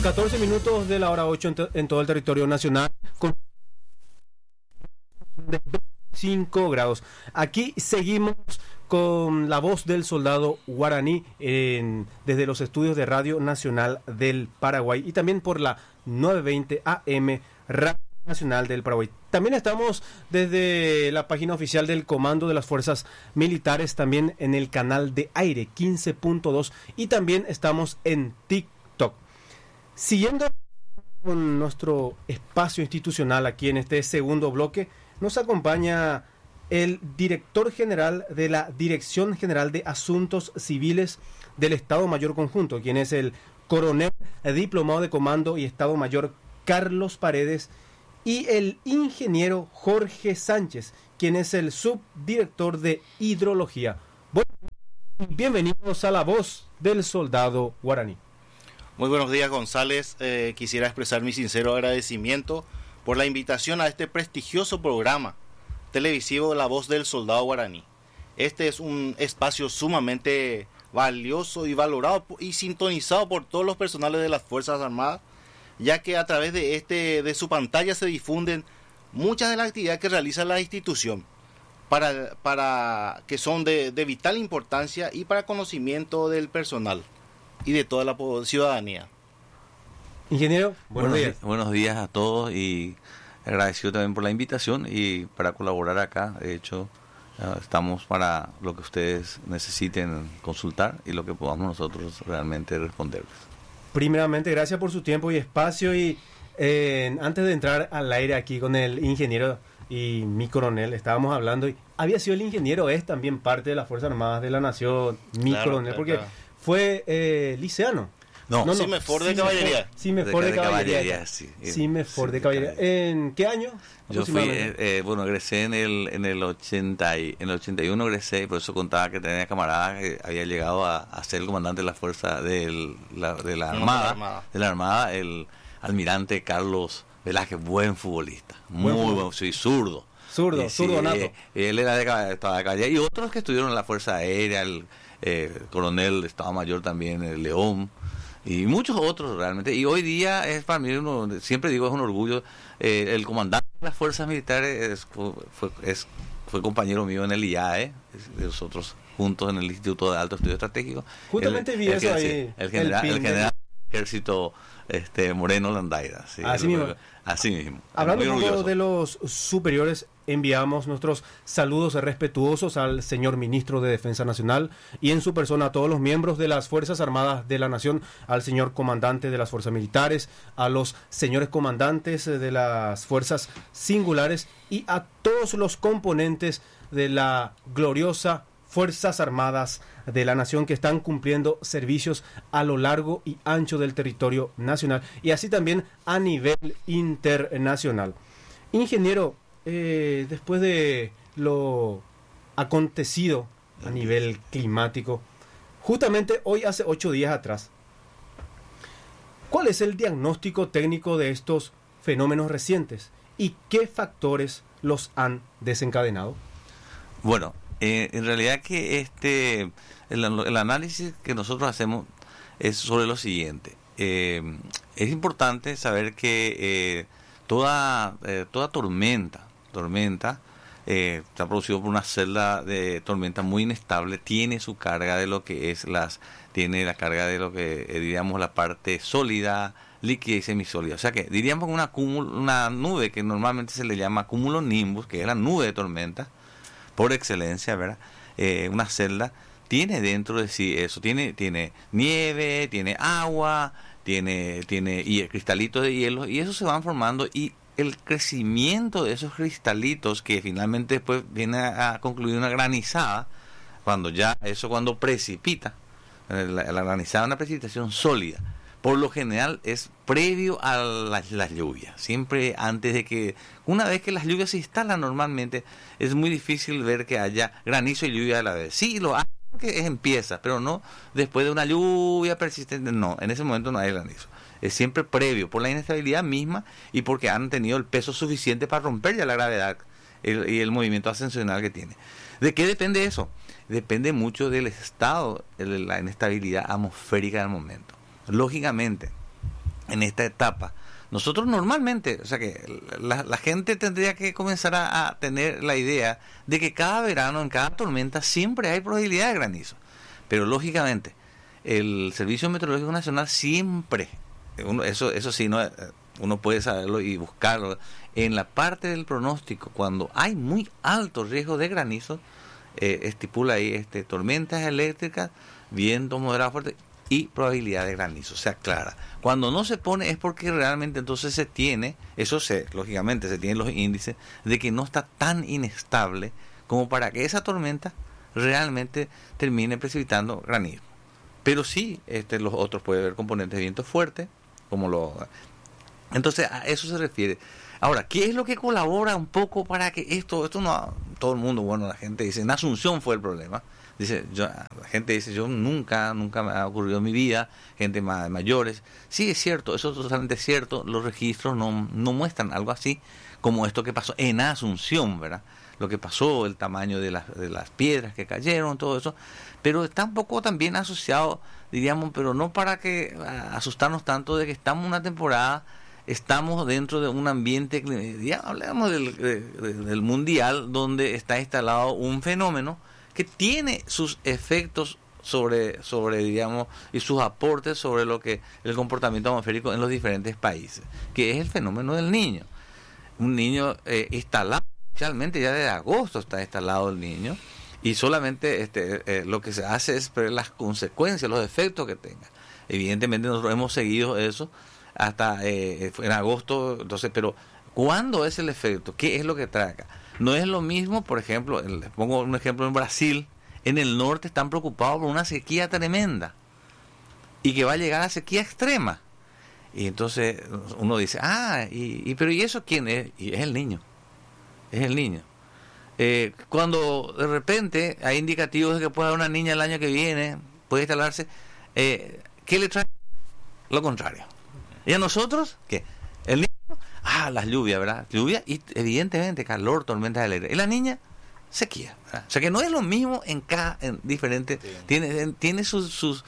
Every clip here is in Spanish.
14 minutos de la hora 8 en todo el territorio nacional, con de 25 grados. Aquí seguimos con la voz del soldado guaraní desde los estudios de Radio Nacional del Paraguay y también por la 920 AM Radio Nacional del Paraguay. También estamos desde la página oficial del Comando de las Fuerzas Militares, también en el canal de aire 15.2 y también estamos en TikTok. Siguiendo con nuestro espacio institucional aquí en este segundo bloque, nos acompaña el director general de la Dirección General de Asuntos Civiles del Estado Mayor Conjunto, quien es el coronel diplomado de comando y Estado Mayor Carlos Paredes, y el ingeniero Jorge Sánchez, quien es el subdirector de hidrología. Bueno, bienvenidos a la voz del soldado guaraní. Muy buenos días, González. Quisiera expresar mi sincero agradecimiento por la invitación a este prestigioso programa televisivo de La Voz del Soldado Guaraní. Este es un espacio sumamente valioso y valorado y sintonizado por todos los personales de las Fuerzas Armadas, ya que a través de su pantalla se difunden muchas de las actividades que realiza la institución, para que son de vital importancia y para conocimiento del personal y de toda la ciudadanía. Ingeniero, buenos días. Buenos días a todos y agradecido también por la invitación y para colaborar acá. De hecho, estamos para lo que ustedes necesiten consultar y lo que podamos nosotros realmente responderles. Primeramente, gracias por su tiempo y espacio. Y antes de entrar al aire aquí con el ingeniero y mi coronel, estábamos hablando y había sido el ingeniero, es también parte de las Fuerzas Armadas de la Nación, mi coronel, porque fue liceano. No, Cimefor de Caballería. Cimefor de Caballería. Sí. Cimefor de Caballería. ¿En qué año? Yo fui, egresé en el 80 en el 81 egresé, y por eso contaba que tenía camaradas que había llegado a ser el comandante de la fuerza de la Armada, el almirante Carlos Velázquez, buen futbolista, muy buen, sí, zurdo nato. Él era de Caballería, y otros que estuvieron en la Fuerza Aérea, el coronel de Estado Mayor también, el León, y muchos otros realmente. Y hoy día es para mí, siempre digo, es un orgullo. El comandante de las Fuerzas Militares fue compañero mío en el IAE, nosotros juntos en el Instituto de Alto Estudio Estratégico. Justamente vi eso ahí. El general Ejército Moreno Landaida. Sí, así mismo. Hablando un poco de los superiores, enviamos nuestros saludos respetuosos al señor ministro de Defensa Nacional y en su persona a todos los miembros de las Fuerzas Armadas de la Nación, al señor comandante de las Fuerzas Militares, a los señores comandantes de las Fuerzas Singulares y a todos los componentes de la gloriosa Fuerzas Armadas de la Nación que están cumpliendo servicios a lo largo y ancho del territorio nacional y así también a nivel internacional. Ingeniero, después de lo acontecido a nivel climático, justamente hoy hace 8 días atrás, ¿cuál es el diagnóstico técnico de estos fenómenos recientes y qué factores los han desencadenado? Bueno, en realidad que el análisis que nosotros hacemos es sobre lo siguiente. Es importante saber que toda tormenta está producido por una celda de tormenta muy inestable, tiene su carga de lo que tiene la carga de lo que diríamos la parte sólida, líquida y semisólida. O sea que diríamos una nube que normalmente se le llama cumulonimbus, que es la nube de tormenta por excelencia, ¿verdad? Una celda tiene dentro de sí eso, tiene nieve, tiene agua, tiene cristalitos de hielo, y eso se van formando, y el crecimiento de esos cristalitos que finalmente después viene a concluir una granizada, cuando precipita, la granizada es una precipitación sólida. Por lo general es previo a las lluvias, siempre antes de que, una vez que las lluvias se instalan normalmente, es muy difícil ver que haya granizo y lluvia a la vez. Sí, lo hay porque empieza, pero no después de una lluvia persistente, no, en ese momento no hay granizo. Es siempre previo, por la inestabilidad misma y porque han tenido el peso suficiente para romper ya la gravedad y el movimiento ascensional que tiene. ¿De qué depende eso? Depende mucho del estado, de la inestabilidad atmosférica del momento. Lógicamente, en esta etapa. Nosotros normalmente, o sea que la gente tendría que comenzar a tener la idea de que cada verano, en cada tormenta, siempre hay probabilidad de granizo. Pero lógicamente, el Servicio Meteorológico Nacional siempre, eso sí, no, uno puede saberlo y buscarlo, en la parte del pronóstico, cuando hay muy alto riesgo de granizo, estipula ahí tormentas eléctricas, viento moderado fuerte y probabilidad de granizo, o sea, clara. Cuando no se pone es porque realmente entonces se tiene, lógicamente se tienen los índices de que no está tan inestable como para que esa tormenta realmente termine precipitando granizo. Pero sí, los otros puede haber componentes de viento fuerte, entonces a eso se refiere. Ahora, ¿qué es lo que colabora un poco para que esto no, todo el mundo, bueno, la gente dice, en Asunción fue el problema. La gente dice, yo nunca me ha ocurrido en mi vida, gente mayores. Sí, es cierto, eso es totalmente cierto, los registros no muestran algo así como esto que pasó en Asunción, ¿verdad? Lo que pasó, el tamaño de las piedras que cayeron, todo eso, pero está un poco también asociado, diríamos, pero no para que asustarnos tanto de que estamos en una temporada, estamos dentro de un ambiente, ya hablamos del mundial, donde está instalado un fenómeno que tiene sus efectos sobre digamos, y sus aportes sobre lo que el comportamiento atmosférico en los diferentes países, que es el fenómeno del Niño. Un niño instalado, especialmente ya desde agosto está instalado el Niño, y solamente lo que se hace es ver las consecuencias, los efectos que tenga. Evidentemente nosotros hemos seguido eso hasta en agosto, entonces, pero ¿cuándo es el efecto? ¿Qué es lo que trae acá? No es lo mismo, por ejemplo, les pongo un ejemplo en Brasil, en el norte están preocupados por una sequía tremenda y que va a llegar a sequía extrema. Y entonces uno dice, pero ¿y eso quién es? Y es el niño, cuando de repente hay indicativos de que puede haber una niña el año que viene, puede instalarse, ¿qué le trae? Lo contrario. ¿Y a nosotros? ¿Qué? El niño, las lluvias, ¿verdad? Lluvia y evidentemente calor, tormentas eléctricas. Y la niña, sequía, ¿verdad? O sea que no es lo mismo en diferente, sí. Tiene sus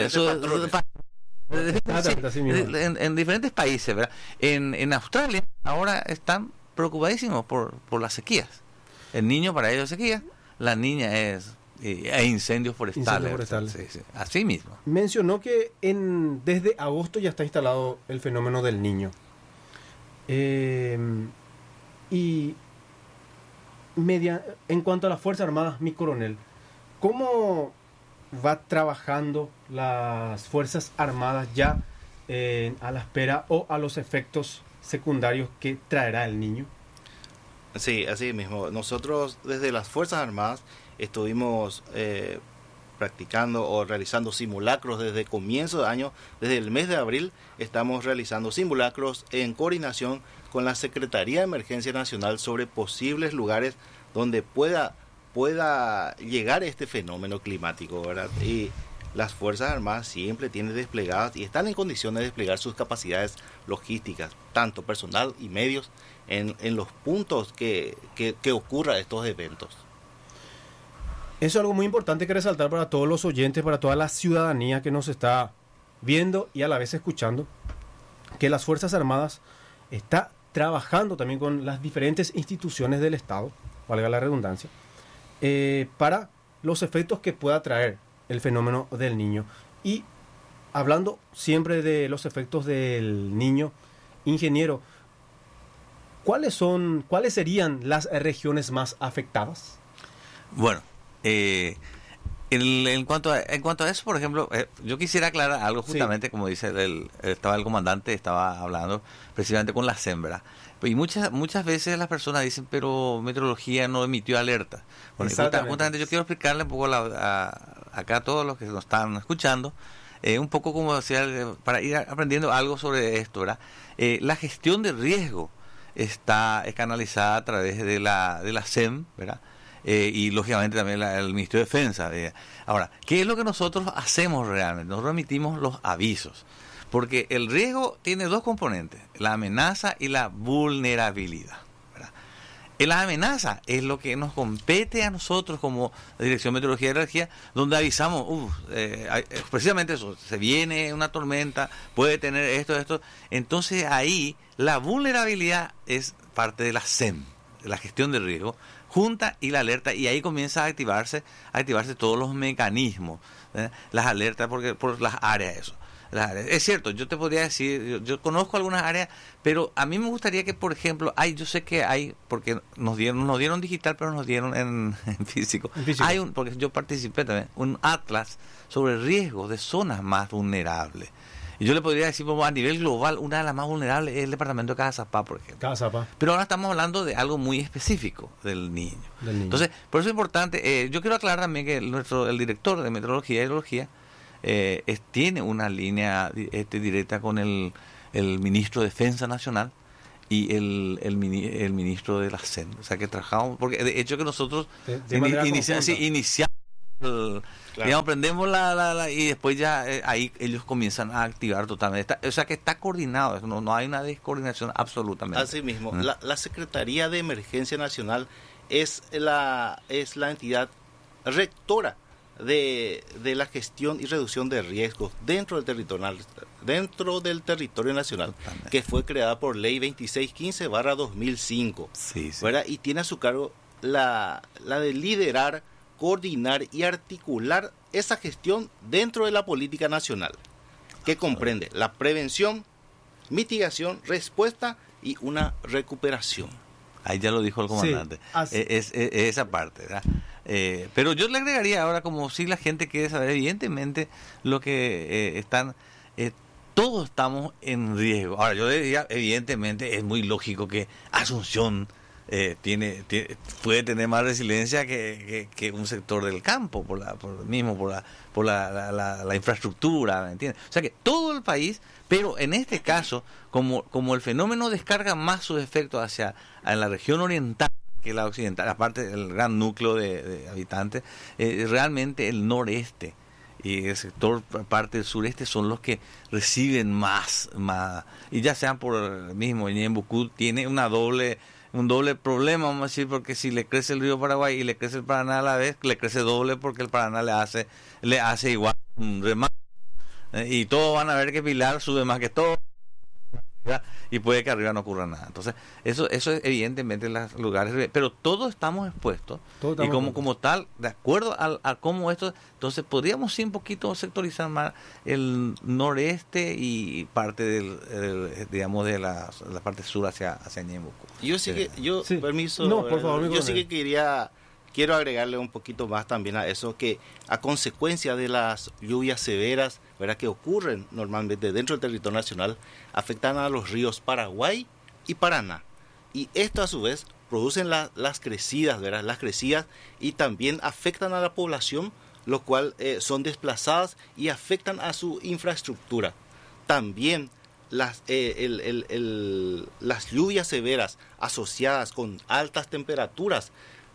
en diferentes países, ¿verdad? En Australia ahora están preocupadísimos por las sequías. El niño para ellos es sequía, la niña es incendios forestales. Sí, así mismo. Mencionó que desde agosto ya está instalado el fenómeno del Niño. Y en cuanto a las Fuerzas Armadas, mi coronel, ¿cómo va trabajando las Fuerzas Armadas ya a la espera o a los efectos secundarios que traerá el Niño? Sí, así mismo. Nosotros desde las Fuerzas Armadas estuvimos practicando o realizando simulacros desde comienzo de año, desde el mes de abril estamos realizando simulacros en coordinación con la Secretaría de Emergencia Nacional sobre posibles lugares donde pueda llegar este fenómeno climático, ¿verdad? Y las Fuerzas Armadas siempre tienen desplegadas y están en condiciones de desplegar sus capacidades logísticas, tanto personal y medios, en los puntos que ocurran estos eventos. Eso es algo muy importante que resaltar para todos los oyentes, para toda la ciudadanía que nos está viendo y a la vez escuchando, que las Fuerzas Armadas está trabajando también con las diferentes instituciones del Estado, valga la redundancia, para los efectos que pueda traer el fenómeno del Niño. Y hablando siempre de los efectos del Niño, ingeniero, ¿cuáles serían las regiones más afectadas? Bueno, en cuanto a eso, por ejemplo, yo quisiera aclarar algo justamente, sí. Como dice el comandante, estaba hablando precisamente con la SEM. Y muchas veces las personas dicen, pero meteorología no emitió alerta. Bueno, justamente yo quiero explicarle un poco acá a todos los que nos están escuchando, un poco como decía, para ir aprendiendo algo sobre esto, ¿verdad? La gestión de riesgo está canalizada a través de la SEM, ¿verdad? Y lógicamente también el Ministerio de Defensa. Ahora, ¿qué es lo que nosotros hacemos realmente? Nosotros emitimos los avisos, porque el riesgo tiene dos componentes, la amenaza y la vulnerabilidad, ¿verdad? La amenaza es lo que nos compete a nosotros como Dirección de Meteorología y Energía, donde avisamos, precisamente eso, se viene una tormenta, puede tener esto. Entonces ahí la vulnerabilidad es parte de la SEM, de la gestión de riesgo, junta y la alerta, y ahí comienza a activarse todos los mecanismos, las alertas por las áreas, eso. Es cierto, yo te podría decir, yo conozco algunas áreas, pero a mí me gustaría que, por ejemplo, yo sé que hay, porque nos dieron digital, pero nos dieron en físico. Hay porque yo participé también, un atlas sobre riesgos de zonas más vulnerables. Y yo le podría decir, a nivel global, una de las más vulnerables es el departamento de Cazapá, por ejemplo. Cazapá. Pero ahora estamos hablando de algo muy específico del niño. Entonces, por eso es importante, yo quiero aclarar también que el director de Meteorología y Hidrología tiene una línea directa con el ministro de Defensa Nacional y el ministro de la CEN. O sea, que trabajamos, porque de hecho que nosotros iniciamos, digamos, prendemos y después ya ahí ellos comienzan a activar totalmente. O sea, que está coordinado, no hay una descoordinación absolutamente. Así mismo, la Secretaría de Emergencia Nacional es la entidad rectora de la gestión y reducción de riesgos dentro del territorio nacional, que fue creada por Ley 2615/2005, ¿verdad? Y tiene a su cargo la de liderar, coordinar y articular esa gestión dentro de la política nacional, que comprende la prevención, mitigación, respuesta y una recuperación. Ahí ya lo dijo el comandante. Es esa parte, ¿verdad? Pero yo le agregaría ahora, como si la gente quiere saber, evidentemente, lo que todos estamos en riesgo. Ahora, yo le diría, evidentemente, es muy lógico que Asunción puede tener más resiliencia que un sector del campo, por la infraestructura, ¿me entiendes? O sea que todo el país, pero en este caso, como el fenómeno descarga más sus efectos hacia la región oriental que la occidental, aparte del gran núcleo de habitantes, realmente el noreste y el sector parte del sureste son los que reciben más, y ya sean por el mismo Ñembucú tiene un doble problema, vamos a decir, porque si le crece el río Paraguay y le crece el Paraná a la vez, le crece doble, porque el Paraná le hace igual un remate, y todos van a ver que Pilar sube más que todo, y puede que arriba no ocurra nada. Entonces eso es evidentemente en los lugares, pero todos estamos expuestos, y como tal, de acuerdo a cómo esto, entonces podríamos sí un poquito sectorizar más el noreste y parte digamos de la parte sur hacia Ñembucú. Permiso, por favor, yo sí que quiero agregarle un poquito más también a eso, que a consecuencia de las lluvias severas, ¿verdad?, que ocurren normalmente dentro del territorio nacional, afectan a los ríos Paraguay y Paraná. Y esto a su vez producen las crecidas, ¿verdad?, las crecidas, y también afectan a la población, lo cual son desplazadas y afectan a su infraestructura. También las lluvias severas asociadas con altas temperaturas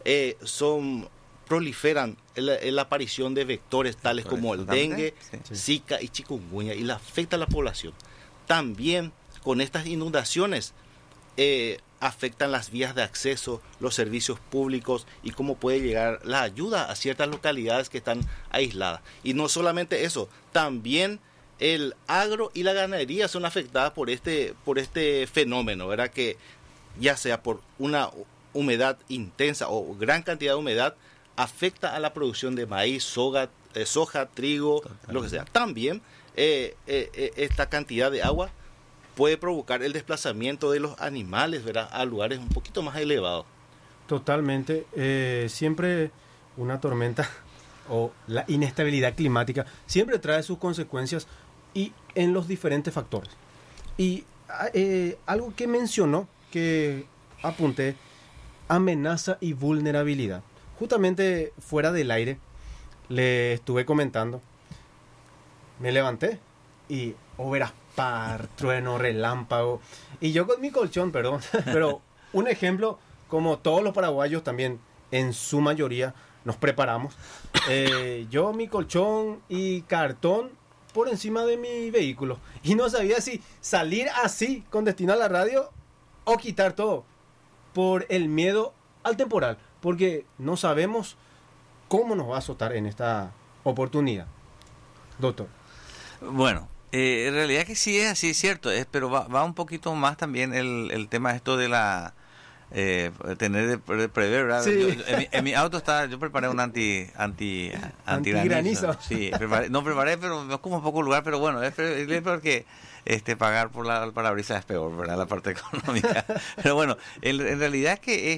proliferan la aparición de vectores tales como el dengue, Zika y chikungunya, y la afecta a la población. También con estas inundaciones afectan las vías de acceso, los servicios públicos y cómo puede llegar la ayuda a ciertas localidades que están aisladas. Y no solamente eso, también el agro y la ganadería son afectadas por este fenómeno, ¿verdad?, que ya sea por una humedad intensa o gran cantidad de humedad, afecta a la producción de maíz, soja, trigo, lo que sea. También esta cantidad de agua puede provocar el desplazamiento de los animales, ¿verdad?, a lugares un poquito más elevados. Totalmente. Siempre una tormenta o la inestabilidad climática siempre trae sus consecuencias, y en los diferentes factores. Y algo que mencionó, que apunté, amenaza y vulnerabilidad. Justamente fuera del aire le estuve comentando, me levanté y verás, trueno, relámpago, y yo con mi colchón, perdón, pero un ejemplo, como todos los paraguayos también en su mayoría nos preparamos, yo mi colchón y cartón por encima de mi vehículo, y no sabía si salir así con destino a la radio o quitar todo, por el miedo al temporal, porque no sabemos cómo nos va a azotar en esta oportunidad, doctor. Bueno, en realidad que sí es así, es cierto, pero va un poquito más también el tema esto de la tener de prever, ¿verdad? Sí. En mi auto yo preparé un antigranizo. Sí, preparé, pero me ocupa un poco lugar, pero bueno, es porque pagar por el parabrisas es peor, ¿verdad? La parte económica. Pero bueno, en realidad es que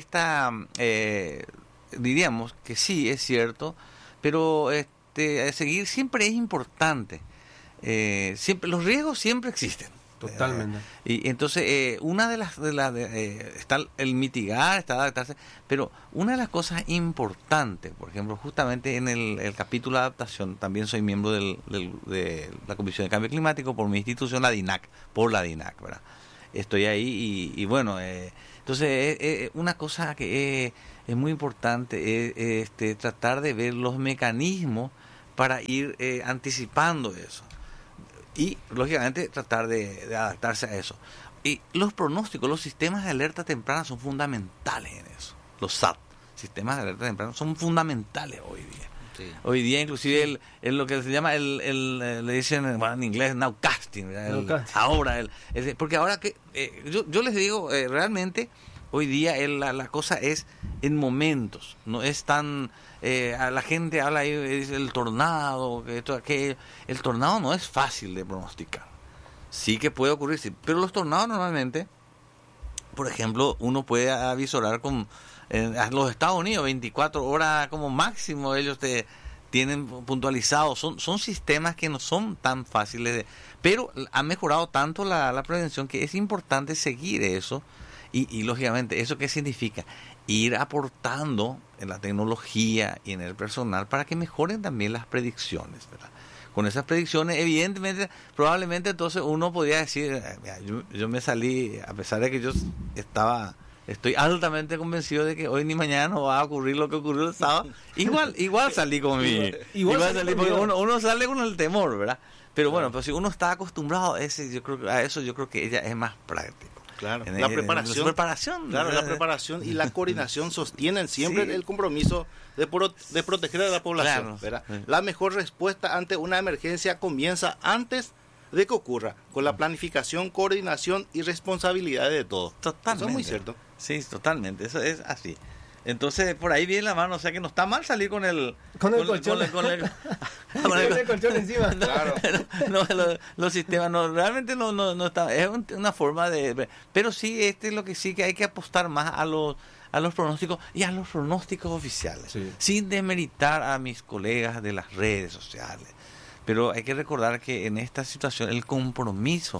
diríamos que sí, es cierto, pero seguir siempre es importante. Siempre los riesgos siempre existen. Totalmente. Y entonces una de las está el mitigar, está adaptarse, pero una de las cosas importantes, por ejemplo, justamente en el capítulo de adaptación, también soy miembro de la Comisión de Cambio Climático por mi institución, la DINAC, ¿verdad? Estoy ahí y bueno, entonces una cosa que es muy importante es tratar de ver los mecanismos para ir anticipando eso. Y, lógicamente, tratar de adaptarse a eso. Y los pronósticos, los sistemas de alerta temprana son fundamentales en eso. Los SAT, sistemas de alerta temprana, son fundamentales hoy día. Sí. Hoy día, inclusive, lo que se llama, le dicen en inglés, nowcasting. Ahora, porque ahora que yo les digo, realmente, hoy día la cosa es en momentos, no es tan... la gente habla ahí, dice el tornado, que el tornado no es fácil de pronosticar. Sí que puede ocurrir, sí, pero los tornados normalmente, por ejemplo, uno puede avisorar a los Estados Unidos 24 horas como máximo, ellos tienen puntualizados, son sistemas que no son tan fáciles pero ha mejorado tanto la prevención que es importante seguir eso. Y lógicamente, ¿eso qué significa? Ir aportando en la tecnología y en el personal para que mejoren también las predicciones, ¿verdad? Con esas predicciones, evidentemente, probablemente entonces uno podría decir, mira, yo me salí, a pesar de que estoy altamente convencido de que hoy ni mañana no va a ocurrir lo que ocurrió el sábado, igual salí con igual salí porque uno sale con el temor, ¿verdad? Pero bueno, pues si uno está acostumbrado a eso, yo creo que ella es más práctico. Claro, la preparación, claro, la preparación y la coordinación sostienen siempre el compromiso de proteger a la población. Claro. La mejor respuesta ante una emergencia comienza antes de que ocurra, con la planificación, coordinación y responsabilidad de todos. Totalmente. Eso es muy cierto. Sí, totalmente, eso es así. Entonces, por ahí viene la mano, o sea que no está mal salir con el colchón encima. Claro. Los sistemas realmente no está, es una forma de, pero sí lo que sí que hay que apostar más a los pronósticos y a los pronósticos oficiales, sí, sin demeritar a mis colegas de las redes sociales. Pero hay que recordar que en esta situación el compromiso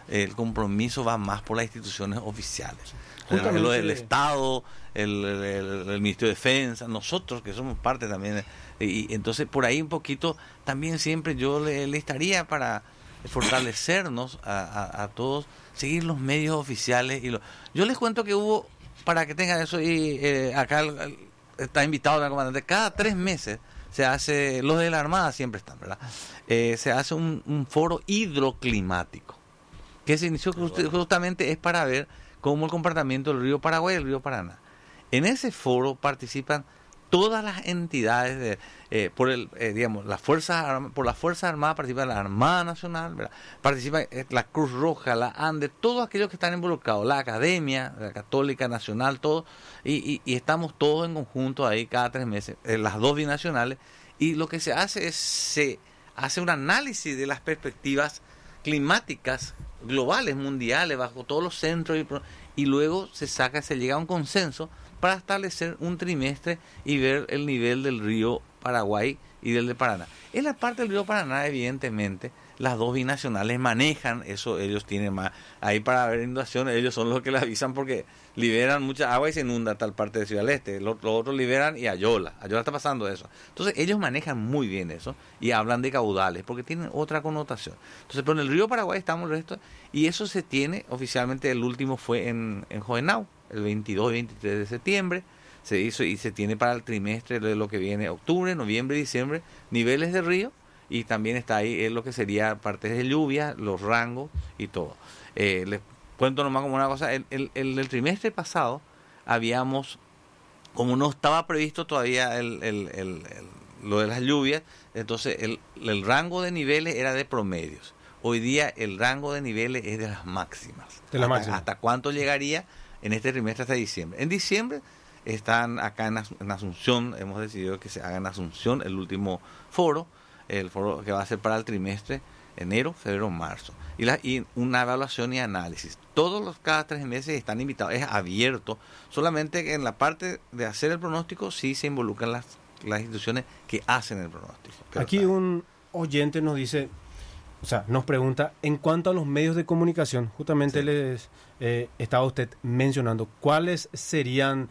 va más por las instituciones oficiales. El Estado, el Ministerio de Defensa, nosotros que somos parte también. Y entonces por ahí un poquito también siempre yo le estaría para fortalecernos a todos, seguir los medios oficiales. Yo les cuento que hubo, para que tengan eso, y acá está invitado el comandante, cada 3 meses se hace, los de la Armada siempre están, ¿verdad? Se hace un foro hidroclimático, que se inició justamente es para ver cómo el comportamiento del río Paraguay y el río Paraná. En ese foro participan todas las entidades por las Fuerzas Armadas, participa la Armada Nacional, ¿verdad? Participa la Cruz Roja, la ANDE, todos aquellos que están involucrados, la Academia, la Católica Nacional, todo, y estamos todos en conjunto ahí cada 3 meses, las 2 binacionales, y lo que se hace es se hace un análisis de las perspectivas climáticas globales, mundiales, bajo todos los centros, y luego se llega a un consenso para establecer un trimestre y ver el nivel del río Paraguay y del de Paraná. En la parte del río Paraná, evidentemente, las 2 binacionales manejan eso, ellos tienen más, ahí para ver inundaciones, ellos son los que le avisan porque liberan mucha agua y se inunda tal parte de Ciudad del Este, los otros liberan y Ayola está pasando eso. Entonces ellos manejan muy bien eso y hablan de caudales porque tienen otra connotación. Entonces, pero en el río Paraguay estamos el resto, y eso se tiene oficialmente, el último fue en Jovenau, el 22 y 23 de septiembre, se hizo y se tiene para el trimestre de lo que viene, octubre, noviembre y diciembre, niveles de río, y también está ahí lo que sería partes de lluvia, los rangos y todo. Les cuento nomás como una cosa, el trimestre pasado habíamos como no estaba previsto todavía lo de las lluvias, entonces el rango de niveles era de promedios. Hoy día el rango de niveles es de las máximas. ¿Hasta cuánto llegaría en este trimestre hasta diciembre? En diciembre están acá en Asunción, hemos decidido que se haga en Asunción el último foro, el foro que va a ser para el trimestre enero, febrero, marzo. Y una evaluación y análisis. Cada 3 meses están invitados, es abierto, solamente que en la parte de hacer el pronóstico sí se involucran las instituciones que hacen el pronóstico. Aquí un oyente nos dice, nos pregunta, en cuanto a los medios de comunicación, justamente les estaba usted mencionando, ¿cuáles serían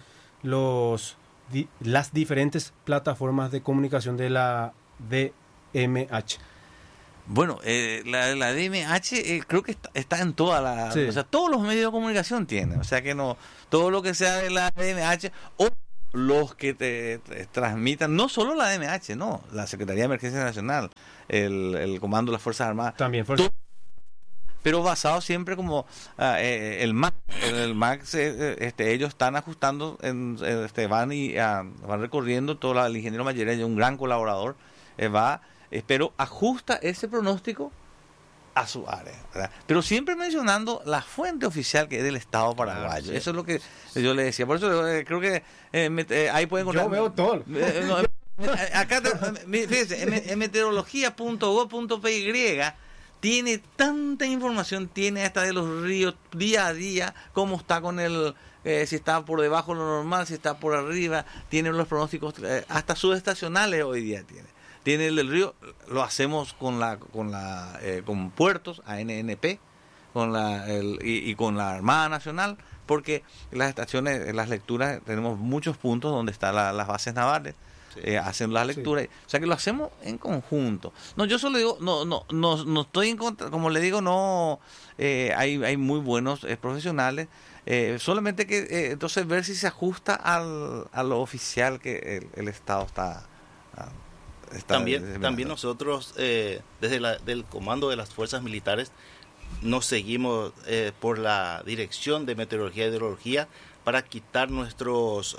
las diferentes plataformas de comunicación de la DMH? Bueno, la DMH creo que está en toda la... Sí. O sea, todos los medios de comunicación tienen. O sea que no, todo lo que sea de la DMH o los que te transmitan, no solo la DMH, no, la Secretaría de Emergencia Nacional, el Comando de las Fuerzas Armadas. También pero basado siempre como el MAC. El MAC, ellos están ajustando, van recorriendo toda el ingeniero Mayere, un gran colaborador, pero ajusta ese pronóstico a su área, ¿verdad? Pero siempre mencionando la fuente oficial que es del Estado paraguayo. Sí. Eso es lo que yo le decía. Por eso creo que ahí pueden encontrar... Yo veo todo. Acá, fíjense, en meteorología.gov.py tiene tanta información, tiene hasta de los ríos día a día, cómo está con si está por debajo de lo normal, si está por arriba, tiene los pronósticos, hasta subestacionales hoy día tiene el del río. Lo hacemos con puertos, ANNP, y con la Armada Nacional, porque las estaciones, las lecturas, tenemos muchos puntos donde están las bases navales. Sí. Hacen las lecturas, sí. O sea que lo hacemos en conjunto. No, yo solo digo, no estoy en contra, como le digo, no, hay muy buenos profesionales, solamente que entonces ver si se ajusta a lo oficial que el Estado está también nosotros desde del comando de las fuerzas militares nos seguimos por la dirección de meteorología y hidrología para quitar nuestros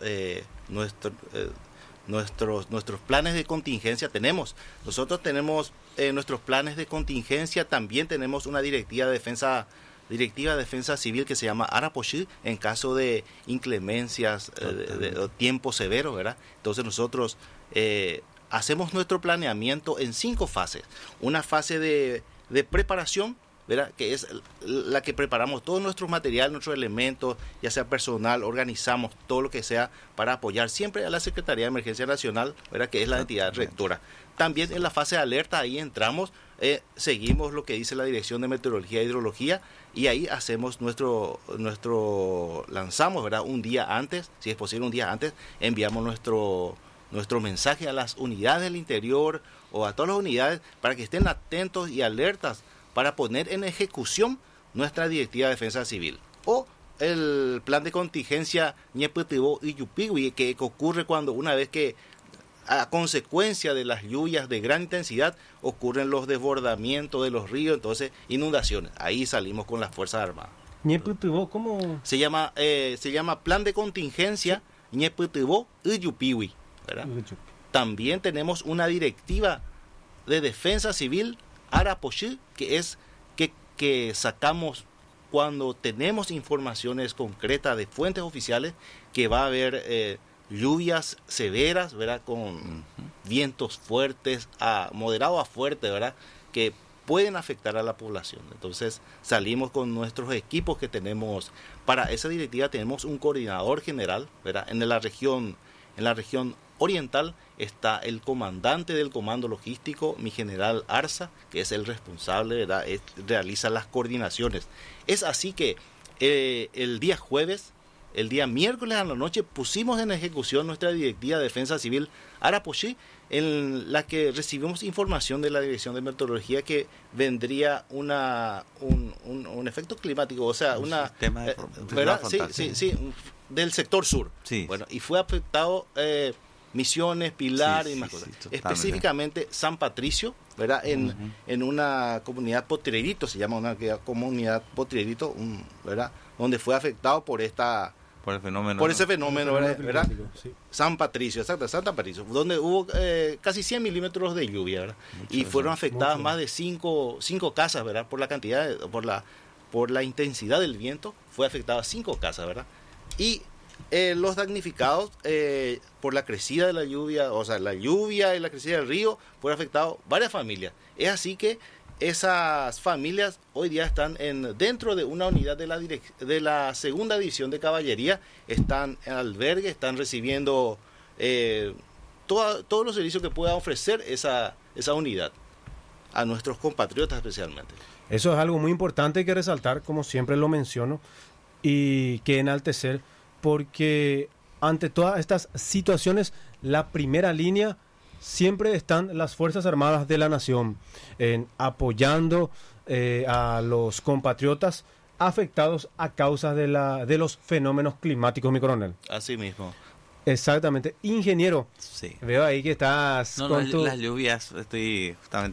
planes de contingencia. Nosotros tenemos nuestros planes de contingencia, también tenemos una directiva de defensa civil que se llama Araposhi en caso de inclemencias, de tiempo severo, ¿verdad? Entonces nosotros hacemos nuestro planeamiento en 5 fases. Una fase de preparación, ¿verdad? Que es la que preparamos todo nuestro material, nuestros elementos, ya sea personal, organizamos todo lo que sea para apoyar siempre a la Secretaría de Emergencia Nacional, ¿verdad? Que es la entidad rectora. También en la fase de alerta, entramos, seguimos lo que dice la Dirección de Meteorología e Hidrología, y ahí hacemos lanzamos, ¿verdad? Un día antes, si es posible un día antes, enviamos nuestro mensaje a las unidades del interior o a todas las unidades para que estén atentos y alertas para poner en ejecución nuestra directiva de defensa civil o el plan de contingencia Ñepetibo y Yupigui, que ocurre cuando una vez que a consecuencia de las lluvias de gran intensidad ocurren los desbordamientos de los ríos, entonces inundaciones. Ahí salimos con las Fuerzas Armadas. Ñepetibo, ¿cómo? Se llama plan de contingencia Ñepetibo y Yupigui, ¿verdad? También tenemos una directiva de defensa civil Araposhi, que es que sacamos cuando tenemos informaciones concretas de fuentes oficiales que va a haber lluvias severas, ¿verdad? Con vientos fuertes, moderado a fuerte, ¿verdad? Que pueden afectar a la población. Entonces salimos con nuestros equipos que tenemos. Para esa directiva tenemos un coordinador general, ¿verdad? En la región oriental está el comandante del comando logístico, mi general Arza, que es el responsable, ¿verdad? Realiza las coordinaciones. Es así que el día miércoles a la noche pusimos en ejecución nuestra directiva de defensa civil Araposhi, en la que recibimos información de la Dirección de Meteorología que vendría un efecto climático, o sea, un sistema ¿verdad? Sí, del sector sur. Sí. Bueno, y fue afectado Misiones, Pilar y más cosas. Específicamente San Patricio, ¿verdad? En una comunidad Potrerito, se llama una comunidad Potrerito, ¿verdad? Donde fue afectado por esta por el fenómeno. Por ese fenómeno, ¿verdad? Sí. San Patricio, exacto, Santa Patricio, donde hubo casi 100 milímetros de lluvia, ¿verdad? Mucho Y fueron eso, afectadas mucho. más de cinco casas, ¿verdad? Por la cantidad, por la intensidad del viento, fue afectada 5 casas, ¿verdad? Y los damnificados por la crecida de la lluvia, o sea, la lluvia y la crecida del río, fueron afectadas varias familias. Es así que esas familias hoy día están dentro de una unidad de la segunda división de caballería, están en albergue, están recibiendo todos los servicios que pueda ofrecer esa unidad a nuestros compatriotas especialmente. Eso es algo muy importante que resaltar, como siempre lo menciono, y que enaltecer, porque ante todas estas situaciones, la primera línea siempre están las Fuerzas Armadas de la Nación, apoyando a los compatriotas afectados a causa de los fenómenos climáticos, mi coronel. Así mismo. Exactamente. Ingeniero, Sí. veo ahí que estás No, con tu... las lluvias, estoy justamente